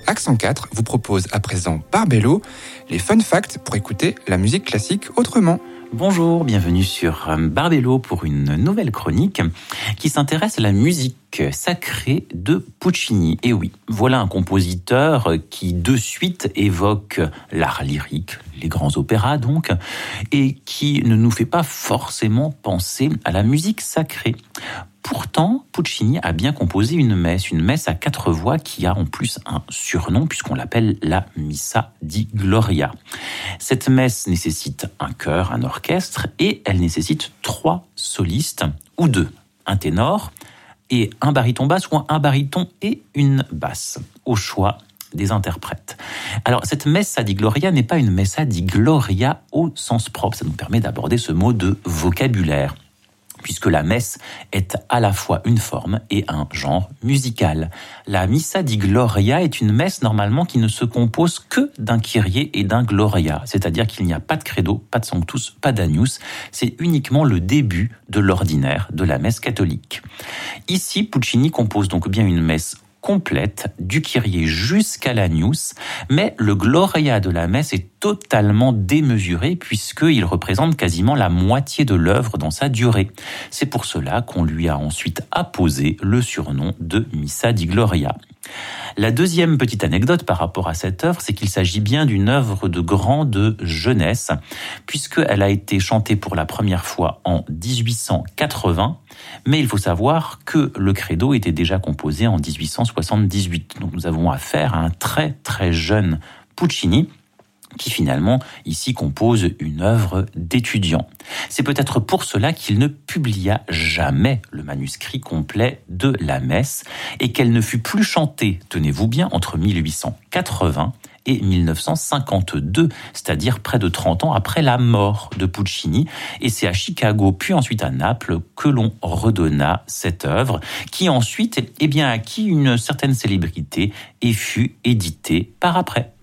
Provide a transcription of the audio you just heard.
Accent 4 vous propose à présent Barbello, les fun facts pour écouter la musique classique autrement. Bonjour, bienvenue sur Barbello pour une nouvelle chronique qui s'intéresse à la musique sacrée de Puccini. Et oui, voilà un compositeur qui de suite évoque l'art lyrique, les grands opéras donc, et qui ne nous fait pas forcément penser à la musique sacrée. Pourtant, Puccini a bien composé une messe à 4 voix qui a en plus un surnom puisqu'on l'appelle la Missa di Gloria. Cette messe nécessite un chœur, un orchestre et elle nécessite 3 solistes ou 2, un ténor et un baryton basse ou un baryton et une basse, au choix des interprètes. Alors, cette Messa di Gloria n'est pas une Messa di Gloria au sens propre, ça nous permet d'aborder ce mot de vocabulaire, puisque la messe est à la fois une forme et un genre musical. La Missa di Gloria est une messe normalement qui ne se compose que d'un Kyrie et d'un Gloria, c'est-à-dire qu'il n'y a pas de credo, pas de sanctus, pas d'agnus, c'est uniquement le début de l'ordinaire de la messe catholique. Ici, Puccini compose donc bien une messe complète, du Kyrie jusqu'à l'Agnus, mais le Gloria de la messe est totalement démesuré puisqu'il représente quasiment la moitié de l'œuvre dans sa durée. C'est pour cela qu'on lui a ensuite apposé le surnom de Missa di Gloria. La deuxième petite anecdote par rapport à cette œuvre, c'est qu'il s'agit bien d'une œuvre de grande jeunesse, puisqu'elle a été chantée pour la première fois en 1880, mais il faut savoir que le credo était déjà composé en 1878. Donc nous avons affaire à un très très jeune Puccini, qui finalement ici compose une œuvre d'étudiant. C'est peut-être pour cela qu'il ne publia jamais le manuscrit complet de la messe et qu'elle ne fut plus chantée, tenez-vous bien, entre 1880 et 1952, c'est-à-dire près de 30 ans après la mort de Puccini. Et c'est à Chicago, puis ensuite à Naples, que l'on redonna cette œuvre, qui ensuite acquis une certaine célébrité et fut éditée par après.